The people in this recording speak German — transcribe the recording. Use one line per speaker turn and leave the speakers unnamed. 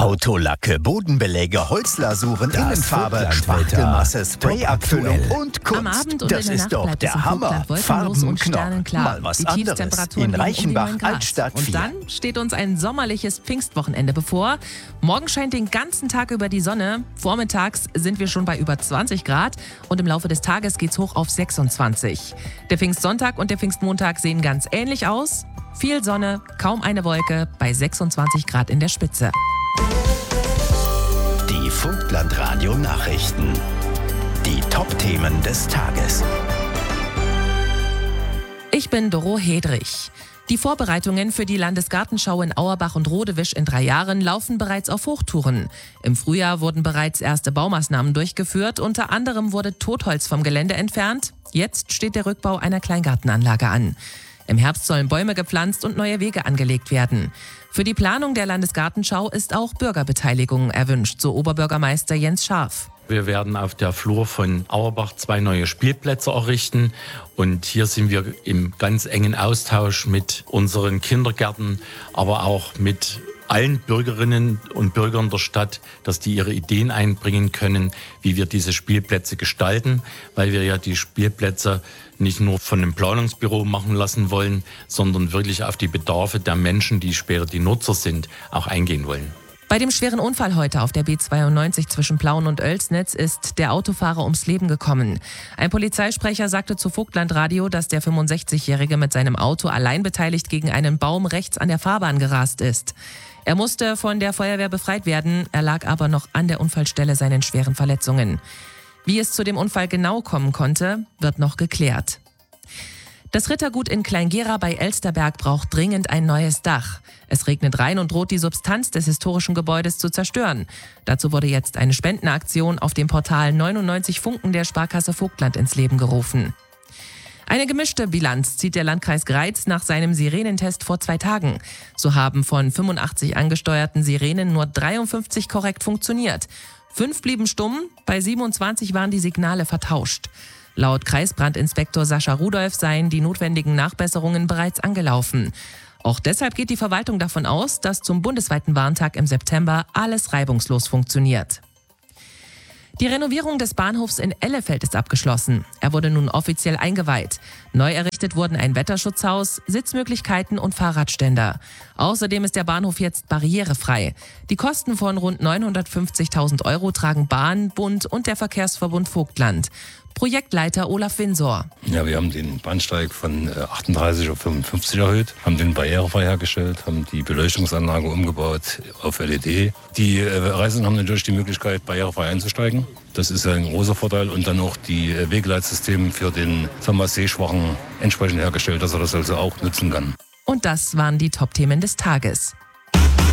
Autolacke, Bodenbeläge, Holzlasuren, Innenfarbe, Spachtelmasse, Sprayabfüllung und Kunst.
Am Abend und
das
in der
ist
Nacht
doch
bleibt es
der
im
Hammer.
Vogtland wolkenlos und sternenklar.
Mal was
Die
anderes.
Tiefstemperaturen
In
liegen um die 9
Reichenbach,
Grad.
Altstadt
Und
4.
dann steht uns ein sommerliches Pfingstwochenende bevor. Morgen scheint den ganzen Tag über die Sonne. Vormittags sind wir schon bei über 20 Grad und im Laufe des Tages geht's hoch auf 26. Der Pfingstsonntag und der Pfingstmontag sehen ganz ähnlich aus. Viel Sonne, kaum eine Wolke, bei 26 Grad in der Spitze.
Die Vogtland-Radio Nachrichten. Die Top-Themen des Tages.
Ich bin Doro Hedrich. Die Vorbereitungen für die Landesgartenschau in Auerbach und Rodewisch in 3 Jahren laufen bereits auf Hochtouren. Im Frühjahr wurden bereits erste Baumaßnahmen durchgeführt. Unter anderem wurde Totholz vom Gelände entfernt. Jetzt steht der Rückbau einer Kleingartenanlage an. Im Herbst sollen Bäume gepflanzt und neue Wege angelegt werden. Für die Planung der Landesgartenschau ist auch Bürgerbeteiligung erwünscht, so Oberbürgermeister Jens Scharf.
Wir werden auf der Flur von Auerbach 2 neue Spielplätze errichten. Und hier sind wir im ganz engen Austausch mit unseren Kindergärten, aber auch mit allen Bürgerinnen und Bürgern der Stadt, dass die ihre Ideen einbringen können, wie wir diese Spielplätze gestalten, weil wir ja die Spielplätze nicht nur von einem Planungsbüro machen lassen wollen, sondern wirklich auf die Bedarfe der Menschen, die später die Nutzer sind, auch eingehen wollen.
Bei dem schweren Unfall heute auf der B92 zwischen Plauen und Oelsnitz ist der Autofahrer ums Leben gekommen. Ein Polizeisprecher sagte zu Vogtland-Radio, dass der 65-Jährige mit seinem Auto allein beteiligt gegen einen Baum rechts an der Fahrbahn gerast ist. Er musste von der Feuerwehr befreit werden, er lag aber noch an der Unfallstelle seinen schweren Verletzungen. Wie es zu dem Unfall genau kommen konnte, wird noch geklärt. Das Rittergut in Kleingera bei Elsterberg braucht dringend ein neues Dach. Es regnet rein und droht die Substanz des historischen Gebäudes zu zerstören. Dazu wurde jetzt eine Spendenaktion auf dem Portal 99 Funken der Sparkasse Vogtland ins Leben gerufen. Eine gemischte Bilanz zieht der Landkreis Greiz nach seinem Sirenentest vor 2 Tagen. So haben von 85 angesteuerten Sirenen nur 53 korrekt funktioniert. 5 blieben stumm, bei 27 waren die Signale vertauscht. Laut Kreisbrandinspektor Sascha Rudolph seien die notwendigen Nachbesserungen bereits angelaufen. Auch deshalb geht die Verwaltung davon aus, dass zum bundesweiten Warntag im September alles reibungslos funktioniert. Die Renovierung des Bahnhofs in Ellefeld ist abgeschlossen. Er wurde nun offiziell eingeweiht. Neu errichtet wurden ein Wetterschutzhaus, Sitzmöglichkeiten und Fahrradständer. Außerdem ist der Bahnhof jetzt barrierefrei. Die Kosten von rund 950.000 € tragen Bahn, Bund und der Verkehrsverbund Vogtland. Projektleiter Olaf Winsor.
Ja, wir haben den Bahnsteig von 38 auf 55 erhöht, haben den barrierefrei hergestellt, haben die Beleuchtungsanlage umgebaut auf LED. Die Reisenden haben natürlich die Möglichkeit, barrierefrei einzusteigen. Das ist ein großer Vorteil. Und dann auch die Wegeleitsysteme für den Sehschwachen entsprechend hergestellt, dass er das also auch nutzen kann.
Und das waren die Top-Themen des Tages.